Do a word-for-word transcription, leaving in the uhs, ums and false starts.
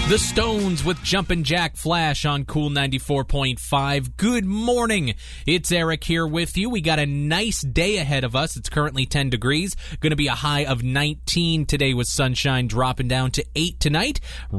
The Stones with Jumpin' Jack Flash on Cool ninety-four point five. Good morning. It's Eric here with you. We got a nice day ahead of us. It's currently ten degrees. Going to be a high of nineteen today with sunshine dropping down to eight tonight.